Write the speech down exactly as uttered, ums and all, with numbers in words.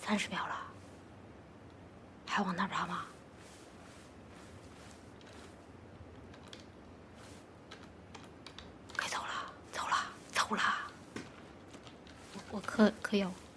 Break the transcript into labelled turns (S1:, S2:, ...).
S1: 三十秒了，还往那儿爬吗？可以走了，走了，走了。我我可可以哦。